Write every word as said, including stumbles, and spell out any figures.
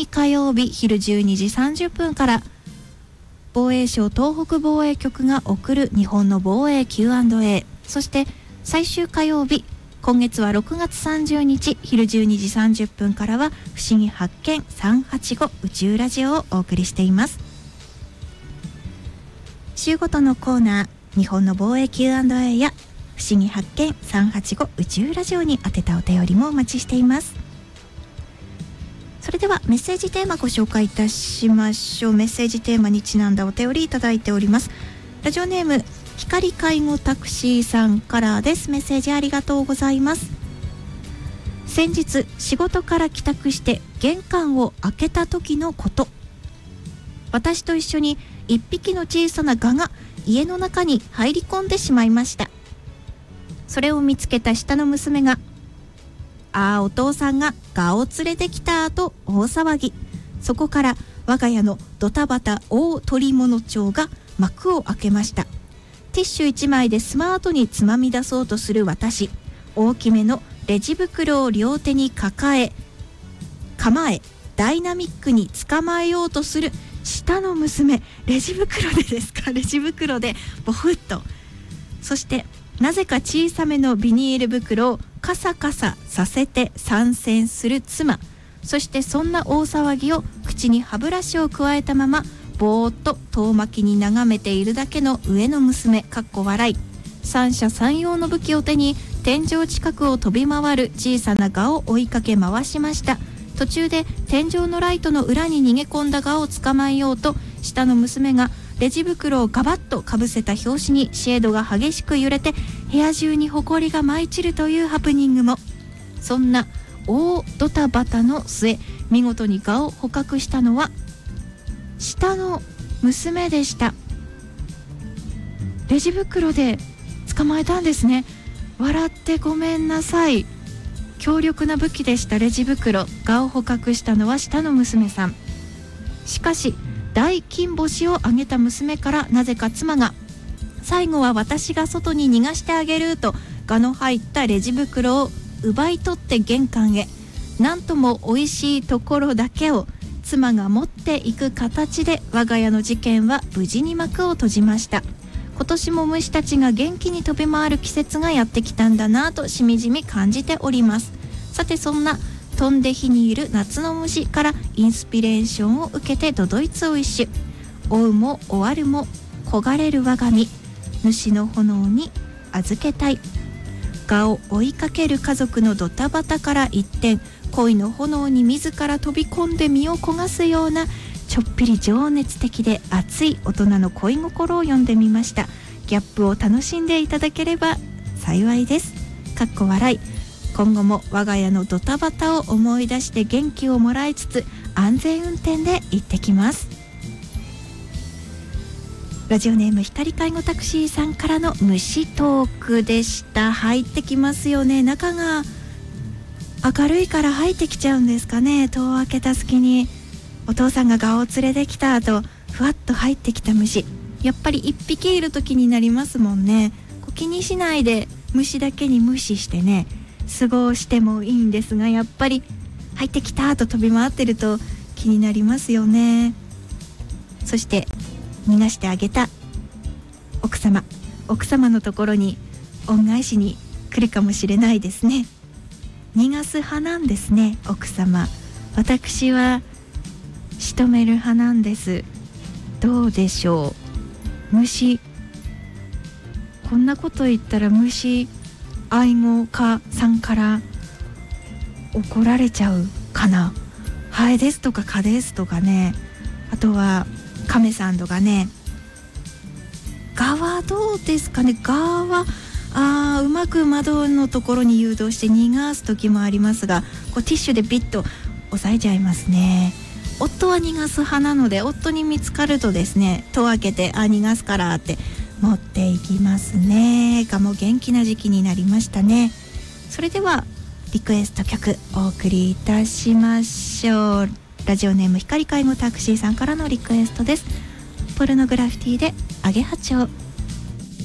に火曜日昼じゅうにじさんじゅっぷんから防衛省東北防衛局が送る日本の防衛 キューアンドエー、 そして最終火曜日今月はろくがつさんじゅうにち昼じゅうにじさんじゅっぷんからは不思議発見さんはちご宇宙ラジオをお送りしています。週ごとのコーナー、日本の防衛 キューアンドエー や不思議発見さんはちご宇宙ラジオに宛てたお便りもお待ちしています。それではメッセージテーマご紹介いたしましょう。メッセージテーマにちなんだお便りいただいております。ラジオネーム光介護タクシーさんからです。メッセージありがとうございます。先日仕事から帰宅して玄関を開けた時のこと、私と一緒に一匹の小さな蛾が家の中に入り込んでしまいました。それを見つけた下の娘が、ああお父さんが蛾を連れてきたと大騒ぎ。そこから我が家のドタバタ大捕物帳が幕を開けました。ティッシュいちまいでスマートにつまみ出そうとする私、大きめのレジ袋を両手に抱え構えダイナミックに捕まえようとする下の娘。レジ袋でですか？レジ袋でボフッと。そしてなぜか小さめのビニール袋をカサカサさせて参戦する妻。そしてそんな大騒ぎを口に歯ブラシをくわえたままぼーっと遠巻きに眺めているだけの上の娘かっこ笑い。三者三様の武器を手に天井近くを飛び回る小さな蛾を追いかけ回しました。途中で天井のライトの裏に逃げ込んだ蛾を捕まえようと下の娘がレジ袋をガバッとかぶせた拍子にシェードが激しく揺れて部屋中に埃が舞い散るというハプニングも。そんな大ドタバタの末、見事に蛾を捕獲したのは下の娘でした。レジ袋で捕まえたんですね。笑ってごめんなさい。強力な武器でしたレジ袋。蛾を捕獲したのは下の娘さん。しかし大金星をあげた娘からなぜか妻が、最後は私が外に逃がしてあげると蛾の入ったレジ袋を奪い取って玄関へ。なんとも美味しいところだけを妻が持っていく形で我が家の事件は無事に幕を閉じました。今年も虫たちが元気に飛び回る季節がやってきたんだなとしみじみ感じております。さてそんな飛んで火にいる夏の虫からインスピレーションを受けて都々逸を一首。追うも終わるも焦がれる我が身、主の炎に預けたい。蛾を追いかける家族のドタバタから一転、恋の炎に自ら飛び込んで身を焦がすようなちょっぴり情熱的で熱い大人の恋心を読んでみました。ギャップを楽しんでいただければ幸いです。かっこ笑い。今後も我が家のドタバタを思い出して元気をもらいつつ安全運転で行ってきます。ラジオネーム光介護タクシーさんからの虫トークでした。入ってきますよね。中が明るいから入ってきちゃうんですかね。戸を開けた隙にお父さんが蛾を連れてきた後ふわっと入ってきた虫。やっぱり一匹いると気になりますもんね。こう気にしないで虫だけに無視してね過ごしてもいいんですが、やっぱり入ってきたと飛び回ってると気になりますよね。そして逃がしてあげた奥様奥様のところに恩返しに来るかもしれないですね。逃がす派なんですね奥様。私は仕留める派なんです。どうでしょう。虫、こんなこと言ったら虫愛護家さんから怒られちゃうかな。ハエですとか蚊ですとかね、あとはカメさんとかね。蛾はどうですかね。蛾はあうまく窓のところに誘導して逃がす時もありますが、こうティッシュでビッと押さえちゃいますね。夫は逃がす派なので、夫に見つかるとですね戸を開けてあ逃がすからって持っていきますね。蛾も元気な時期になりましたね。それではリクエスト曲お送りいたしましょう。ラジオネーム光介護タクシーさんからのリクエストです。ポルノグラフィティでアゲハチョウ。